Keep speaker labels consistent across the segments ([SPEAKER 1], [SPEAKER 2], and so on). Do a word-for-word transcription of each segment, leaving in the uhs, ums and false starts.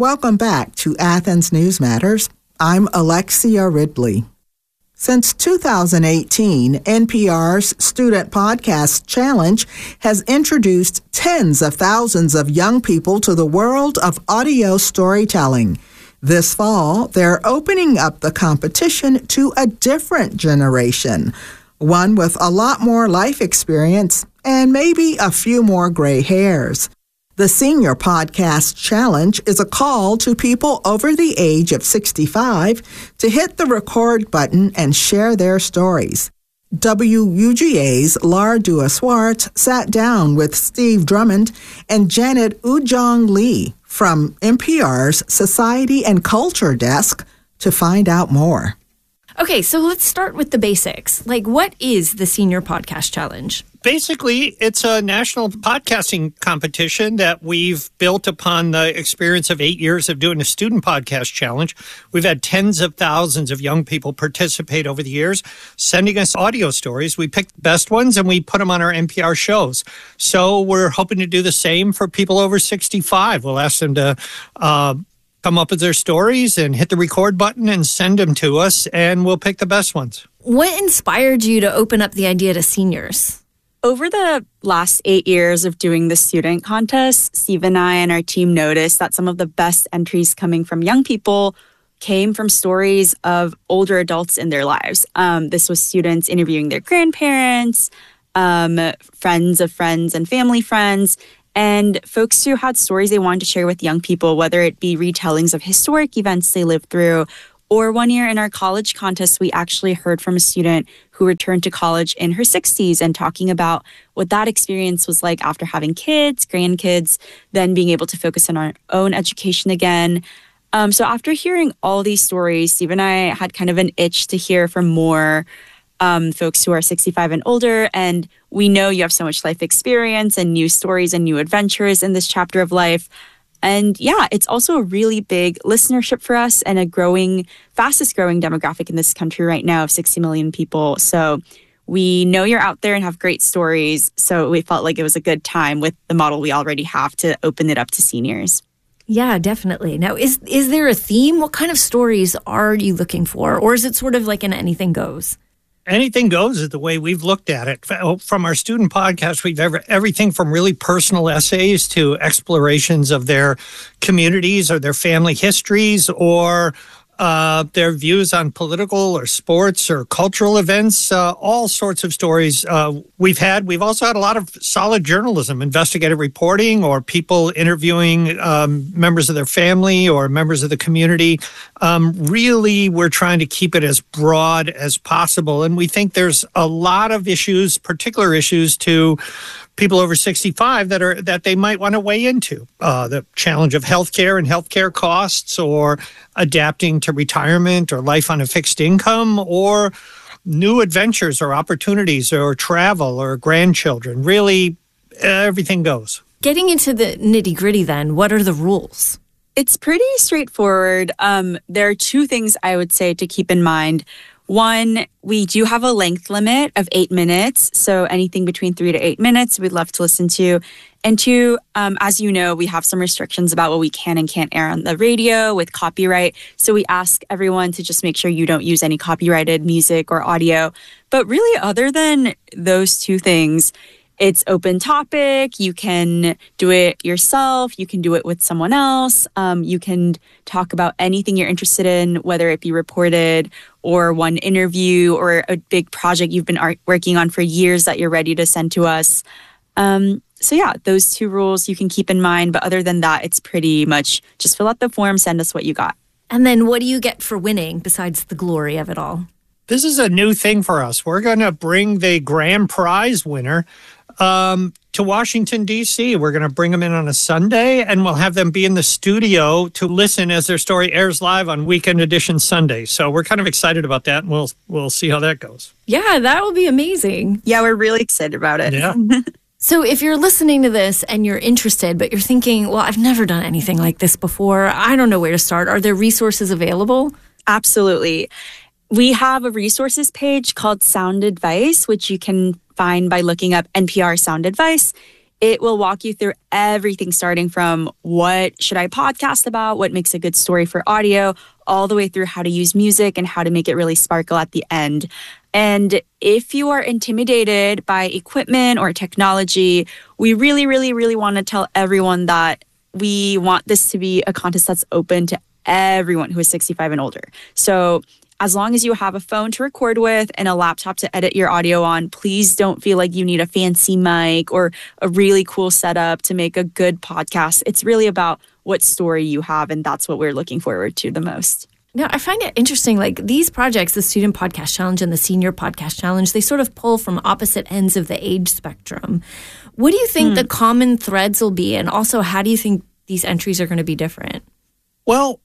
[SPEAKER 1] Welcome back to Athens News Matters. I'm Alexia Ridley. Since two thousand eighteen, N P R's Student Podcast Challenge has introduced tens of thousands of young people to the world of audio storytelling. This fall, they're opening up the competition to a different generation, one with a lot more life experience and maybe a few more gray hairs. The Senior Podcast Challenge is a call to people over the age of sixty-five to hit the record button and share their stories. W U G A's Lar Dua-Swartz sat down with Steve Drummond and Janet Ujong Lee from N P R's Society and Culture Desk to find out more.
[SPEAKER 2] Okay, so let's start with the basics. Like, what is the Senior Podcast Challenge?
[SPEAKER 3] Basically, it's a national podcasting competition that we've built upon the experience of eight years of doing a student podcast challenge. We've had tens of thousands of young people participate over the years, sending us audio stories. We pick the best ones and we put them on our N P R shows. So we're hoping to do the same for people over sixty-five. We'll ask them to uh, come up with their stories and hit the record button and send them to us, and we'll pick the best ones.
[SPEAKER 2] What inspired you to open up the idea to seniors?
[SPEAKER 4] Over the last eight years of doing the student contest, Steve and I and our team noticed that some of the best entries coming from young people came from stories of older adults in their lives. Um, this was students interviewing their grandparents, um, friends of friends and family friends, and folks who had stories they wanted to share with young people, whether it be retellings of historic events they lived through. Or one year in our college contest, we actually heard from a student who returned to college in her sixties and talking about what that experience was like after having kids, grandkids, then being able to focus on our own education again. Um, so after hearing all these stories, Steve and I had kind of an itch to hear from more um, folks who are sixty-five and older. And we know you have so much life experience and new stories and new adventures in this chapter of life. And yeah, it's also a really big listenership for us and a growing, fastest growing demographic in this country right now of sixty million people. So we know you're out there and have great stories. So we felt like it was a good time with the model we already have to open it up to seniors.
[SPEAKER 2] Yeah, definitely. Now, is is there a theme? What kind of stories are you looking for? Or is it sort of like an anything goes?
[SPEAKER 3] Anything goes is the way we've looked at it. From our student podcast, we've ever everything from really personal essays to explorations of their communities or their family histories or uh, their views on political or sports or cultural events, uh, all sorts of stories uh, we've had. We've also had a lot of solid journalism, investigative reporting, or people interviewing um, members of their family or members of the community. Um, really, we're trying to keep it as broad as possible. And we think there's a lot of issues, particular issues to people over sixty-five that are that they might want to weigh into. Uh, the challenge of healthcare and healthcare costs, or adapting to retirement or life on a fixed income, or new adventures or opportunities or travel or grandchildren. Really, everything goes.
[SPEAKER 2] Getting into the nitty gritty then, what are the rules?
[SPEAKER 4] It's pretty straightforward. Um, there are two things I would say to keep in mind. One, we do have a length limit of eight minutes. So anything between three to eight minutes, we'd love to listen to. And two, um, as you know, we have some restrictions about what we can and can't air on the radio with copyright. So we ask everyone to just make sure you don't use any copyrighted music or audio. But really, other than those two things, it's open topic. You can do it yourself. You can do it with someone else. Um, you can talk about anything you're interested in, whether it be reported or one interview or a big project you've been art- working on for years that you're ready to send to us. Um, so yeah, those two rules you can keep in mind. But other than that, it's pretty much just fill out the form, send us what you got.
[SPEAKER 2] And then what do you get for winning besides the glory of it all?
[SPEAKER 3] This is a new thing for us. We're going to bring the grand prize winner um, to Washington, D C. We're going to bring them in on a Sunday, and we'll have them be in the studio to listen as their story airs live on Weekend Edition Sunday. So we're kind of excited about that, and we'll we'll see how that goes.
[SPEAKER 2] Yeah, that will be amazing.
[SPEAKER 4] Yeah, we're really excited about it.
[SPEAKER 3] Yeah.
[SPEAKER 2] So if you're listening to this and you're interested, but you're thinking, well, I've never done anything like this before, I don't know where to start. Are there resources available?
[SPEAKER 4] Absolutely. We have a resources page called Sound Advice, which you can find by looking up N P R Sound Advice. It will walk you through everything starting from what should I podcast about, what makes a good story for audio, all the way through how to use music and how to make it really sparkle at the end. And if you are intimidated by equipment or technology, we really, really, really want to tell everyone that we want this to be a contest that's open to everyone who is sixty-five and older. So as long as you have a phone to record with and a laptop to edit your audio on, please don't feel like you need a fancy mic or a really cool setup to make a good podcast. It's really about what story you have, and that's what we're looking forward to the most.
[SPEAKER 2] Now, I find it interesting, like these projects, the Student Podcast Challenge and the Senior Podcast Challenge, they sort of pull from opposite ends of the age spectrum. What do you think mm. the common threads will be? And also, how do you think these entries are going to be different?
[SPEAKER 3] Well,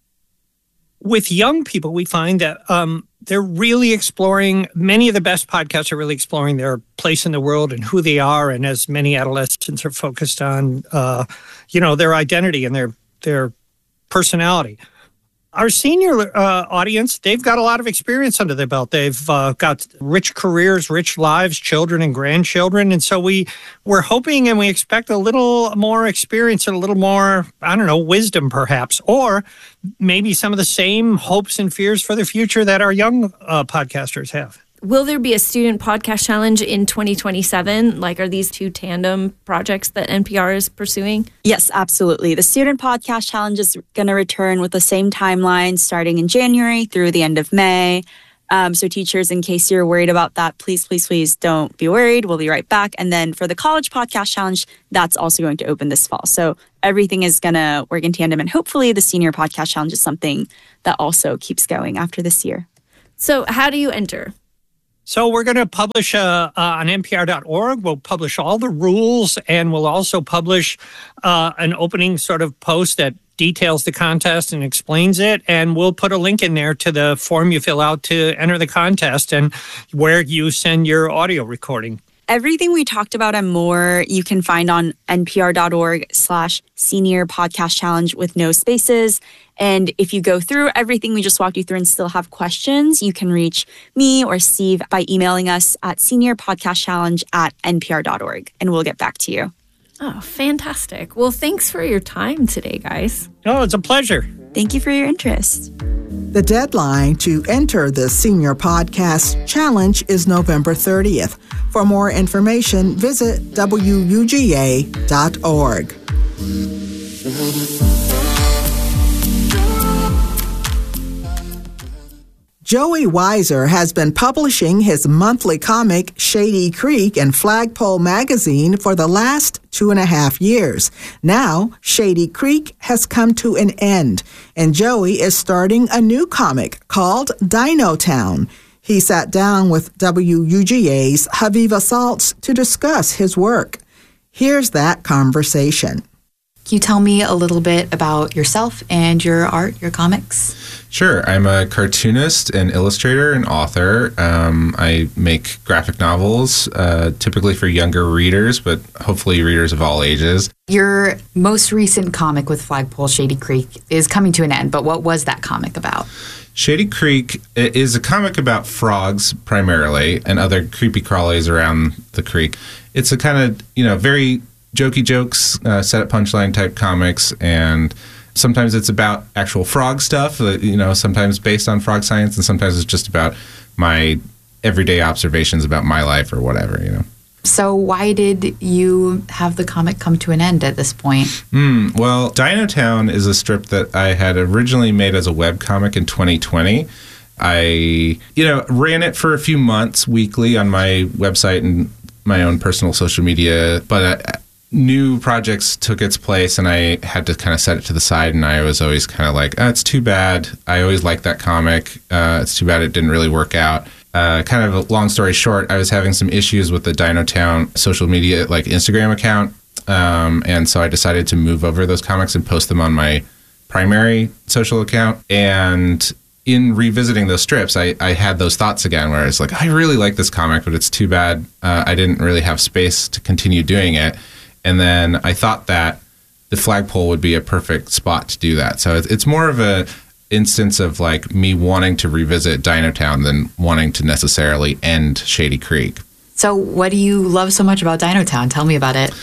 [SPEAKER 3] with young people, we find that um, they're really exploring, many of the best podcasts are really exploring their place in the world and who they are. And as many adolescents are focused on, uh, you know, their identity and their their personality. Our senior uh, audience, they've got a lot of experience under their belt. They've uh, got rich careers, rich lives, children and grandchildren. And so we, we're hoping and we expect a little more experience and a little more, I don't know, wisdom perhaps, or maybe some of the same hopes and fears for the future that our young uh, podcasters have.
[SPEAKER 2] Will there be a Student Podcast Challenge in twenty twenty-seven? Like, are these two tandem projects that N P R is pursuing?
[SPEAKER 4] Yes, absolutely. The Student Podcast Challenge is going to return with the same timeline starting in January through the end of May. Um, so teachers, in case you're worried about that, please, please, please don't be worried. We'll be right back. And then for the College Podcast Challenge, that's also going to open this fall. So everything is going to work in tandem. And hopefully the Senior Podcast Challenge is something that also keeps going after this year.
[SPEAKER 2] So how do you enter?
[SPEAKER 3] So we're going to publish uh, uh, on N P R dot org. We'll publish all the rules, and we'll also publish uh, an opening sort of post that details the contest and explains it. And we'll put a link in there to the form you fill out to enter the contest and where you send your audio recording.
[SPEAKER 4] Everything we talked about and more you can find on N P R dot org slash senior podcast challenge with no spaces. And if you go through everything we just walked you through and still have questions, you can reach me or Steve by emailing us at senior podcast challenge at N P R dot org, and we'll get back to you.
[SPEAKER 2] Oh, fantastic. Well, thanks for your time today, guys.
[SPEAKER 3] Oh, it's a pleasure.
[SPEAKER 4] Thank you for your interest.
[SPEAKER 1] The deadline to enter the Senior Podcast Challenge is November thirtieth. For more information, visit W U G A dot org. Joey Weiser has been publishing his monthly comic, Shady Creek, in Flagpole magazine for the last two and a half years. Now, Shady Creek has come to an end, and Joey is starting a new comic called Dino Town. He sat down with W U G A's Haviva Saltz to discuss his work. Here's that conversation.
[SPEAKER 5] Can you tell me a little bit about yourself and your art, your comics?
[SPEAKER 6] Sure. I'm a cartoonist and illustrator and author. Um, I make graphic novels, uh, typically for younger readers, but hopefully readers of all ages.
[SPEAKER 5] Your most recent comic with Flagpole, Shady Creek, is coming to an end, but what was that comic about?
[SPEAKER 6] Shady Creek is a comic about frogs primarily and other creepy crawlies around the creek. It's a kind of, you know, very jokey jokes, uh, set up punchline type comics, and sometimes it's about actual frog stuff, uh, you know, sometimes based on frog science, and sometimes it's just about my everyday observations about my life or whatever, you know.
[SPEAKER 5] So why did you have the comic come to an end at this point?
[SPEAKER 6] Mm, well, Dino Town is a strip that I had originally made as a webcomic in twenty twenty. I, you know, ran it for a few months weekly on my website and my own personal social media, but I, new projects took its place, and I had to kind of set it to the side, and I was always kind of like, oh, it's too bad. I always liked that comic. Uh, it's too bad it didn't really work out. Uh, kind of a long story short, I was having some issues with the Dino Town social media, like Instagram account, um, and so I decided to move over those comics and post them on my primary social account. And in revisiting those strips, I, I had those thoughts again, where it's like, I really like this comic, but it's too bad uh, I didn't really have space to continue doing it. And then I thought that the Flagpole would be a perfect spot to do that. So it's, it's more of a instance of like me wanting to revisit Dino Town than wanting to necessarily end Shady Creek.
[SPEAKER 5] So what do you love so much about Dino Town? Tell me about it.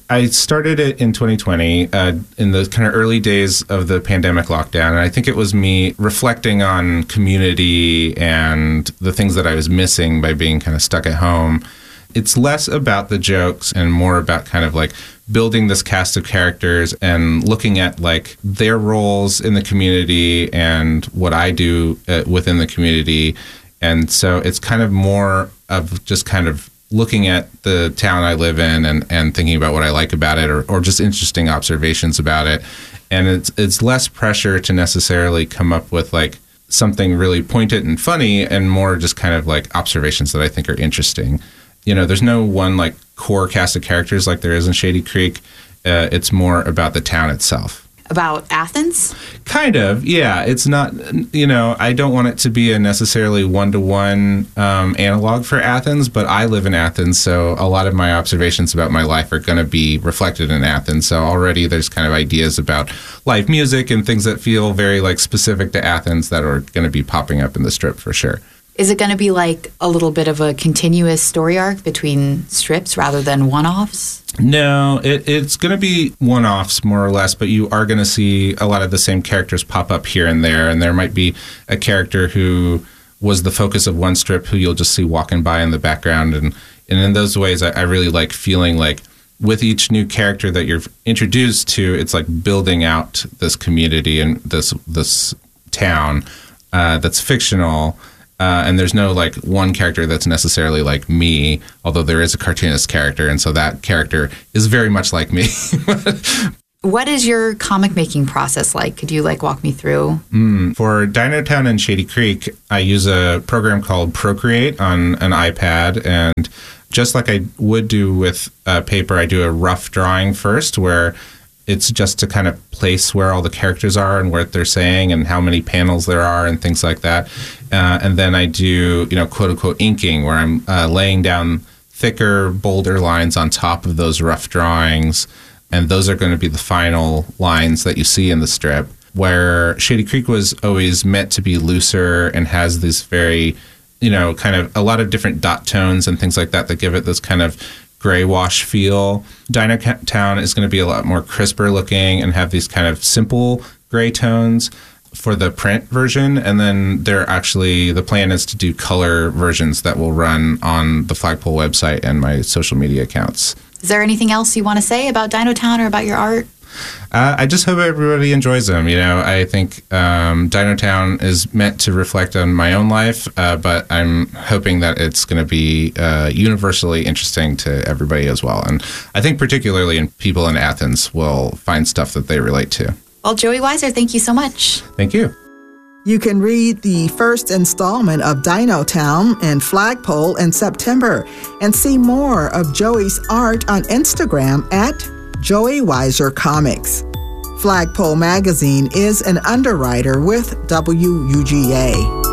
[SPEAKER 6] I started it in twenty twenty uh, in the kind of early days of the pandemic lockdown. And I think it was me reflecting on community and the things that I was missing by being kind of stuck at home. It's less about the jokes and more about kind of like building this cast of characters and looking at like their roles in the community and what I do uh, within the community. And so it's kind of more of just kind of looking at the town I live in and, and thinking about what I like about it or, or just interesting observations about it. And it's it's less pressure to necessarily come up with like something really pointed and funny and more just kind of like observations that I think are interesting. You know, there's no one like core cast of characters like there is in Shady Creek. Uh, it's more about the town itself.
[SPEAKER 5] About Athens?
[SPEAKER 6] Kind of, yeah. It's not, you know, I don't want it to be a necessarily one-to-one um, analog for Athens, but I live in Athens, so a lot of my observations about my life are going to be reflected in Athens. So already there's kind of ideas about live music and things that feel very like specific to Athens that are going to be popping up in the strip for sure.
[SPEAKER 5] Is it going to be like a little bit of a continuous story arc between strips rather than one-offs?
[SPEAKER 6] No, it, it's going to be one-offs more or less, but you are going to see a lot of the same characters pop up here and there, and there might be a character who was the focus of one strip who you'll just see walking by in the background, and, and in those ways I, I really like feeling like with each new character that you're introduced to, it's like building out this community and this, this town uh, that's fictional. Uh, and there's no like one character that's necessarily like me, although there is a cartoonist character, and so that character is very much like me.
[SPEAKER 5] What is your comic making process like? Could you like walk me through?
[SPEAKER 6] Mm, for Dino Town and Shady Creek, I use a program called Procreate on an iPad, and just like I would do with uh, paper, I do a rough drawing first where it's just to kind of place where all the characters are and what they're saying and how many panels there are and things like that. Uh, and then I do, you know, quote unquote inking where I'm uh, laying down thicker, bolder lines on top of those rough drawings. And those are going to be the final lines that you see in the strip, where Shady Creek was always meant to be looser and has this very, you know, kind of a lot of different dot tones and things like that that give it this kind of gray wash feel. Dino Town is going to be a lot more crisper looking and have these kind of simple gray tones for the print version. And then they're actually, the plan is to do color versions that will run on the Flagpole website and my social media accounts.
[SPEAKER 5] Is there anything else you want to say about Dino Town or about your art?
[SPEAKER 6] Uh, I just hope everybody enjoys them. You know, I think um, Dino Town is meant to reflect on my own life, uh, but I'm hoping that it's going to be uh, universally interesting to everybody as well. And I think particularly in people in Athens will find stuff that they relate to.
[SPEAKER 5] Well, Joey Weiser, thank you so much.
[SPEAKER 6] Thank you.
[SPEAKER 1] You can read the first installment of Dino Town and Flagpole in September and see more of Joey's art on Instagram at Joey Weiser Comics. Flagpole Magazine is an underwriter with W U G A.